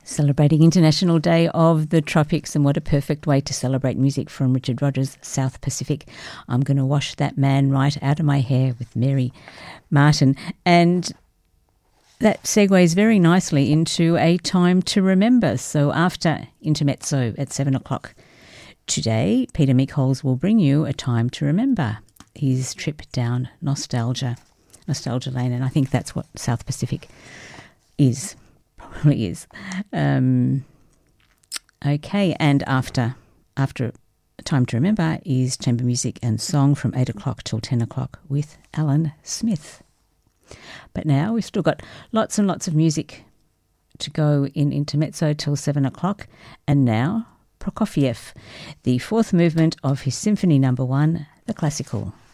Celebrating International Day of the Tropics, and what a perfect way to celebrate music from Richard Rodgers, South Pacific. I'm going to wash that man right out of my hair with Mary Martin. And that segues very nicely into a time to remember. So after Intermezzo at 7 o'clock today, Peter Michols will bring you a time to remember, his trip down nostalgia lane. And I think that's what South Pacific is. Probably is. Okay, and after Time to Remember is chamber music and song from 8 o'clock till 10 o'clock with Alan Smith. But now we've still got lots and lots of music to go in Intermezzo till 7 o'clock. And now Prokofiev, the fourth movement of his Symphony No. 1, the classical.